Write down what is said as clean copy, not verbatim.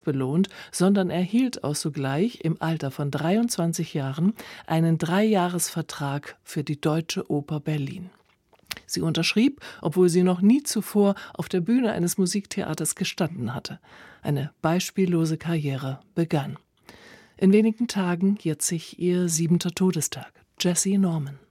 belohnt, sondern erhielt auch sogleich im Alter von 23 Jahren einen 3-Jahres-Vertrag für die Deutsche Oper Berlin. Sie unterschrieb, obwohl sie noch nie zuvor auf der Bühne eines Musiktheaters gestanden hatte. Eine beispiellose Karriere begann. In wenigen Tagen jährt sich ihr 7. Todestag. Jessie Norman.